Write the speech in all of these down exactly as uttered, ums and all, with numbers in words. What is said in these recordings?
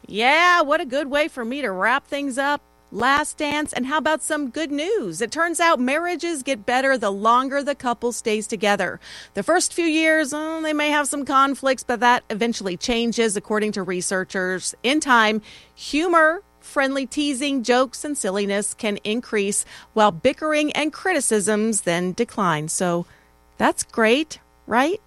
Yeah, what a good way for me to wrap things up. Last dance, and how about some good news? It turns out marriages get better the longer the couple stays together. The first few years, oh, they may have some conflicts, but that eventually changes, according to researchers. In time, humor, friendly teasing, jokes, and silliness can increase, while bickering and criticisms then decline. So that's great, right?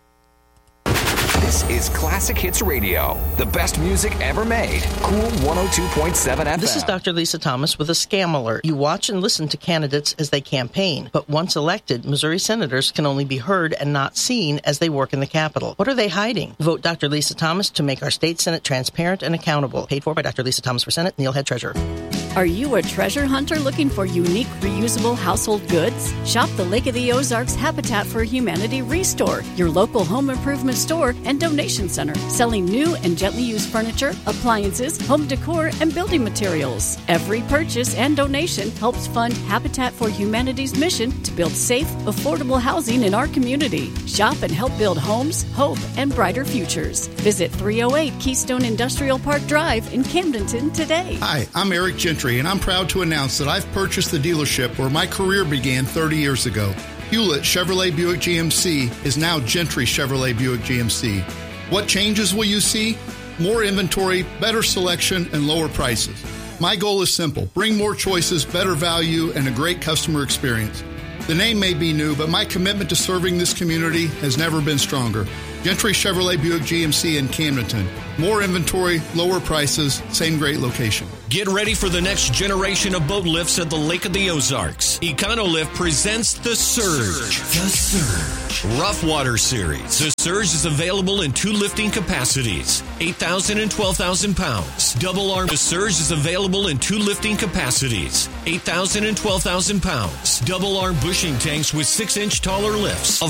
This is Classic Hits Radio, the best music ever made. Cool one oh two point seven F M. This is Doctor Lisa Thomas with a scam alert. You watch and listen to candidates as they campaign, but once elected, Missouri senators can only be heard and not seen as they work in the Capitol. What are they hiding? Vote Doctor Lisa Thomas to make our state Senate transparent and accountable. Paid for by Doctor Lisa Thomas for Senate, Neil Head Treasurer. Are you a treasure hunter looking for unique, reusable household goods? Shop the Lake of the Ozarks Habitat for Humanity Restore, your local home improvement store and donation center, selling new and gently used furniture, appliances, home decor, and building materials. Every purchase and donation helps fund Habitat for Humanity's mission to build safe, affordable housing in our community. Shop and help build homes, hope, and brighter futures. Visit three oh eight Keystone Industrial Park Drive in Camdenton today. Hi, I'm Eric Gentry, and I'm proud to announce that I've purchased the dealership where my career began thirty years ago. Hewlett Chevrolet Buick G M C is now Gentry Chevrolet Buick G M C. What changes will you see? More inventory, better selection, and lower prices. My goal is simple. Bring more choices, better value, and a great customer experience. The name may be new, but my commitment to serving this community has never been stronger. Gentry Chevrolet Buick G M C in Camdenton. More inventory, lower prices, same great location. Get ready for the next generation of boat lifts at the Lake of the Ozarks. EconoLift presents the Surge. The Surge. Rough Water Series. The Surge is available in two lifting capacities, eight thousand and twelve thousand pounds. Double arm. The Surge is available in two lifting capacities, eight thousand and twelve thousand pounds. Double arm bushing tanks with six inch taller lifts.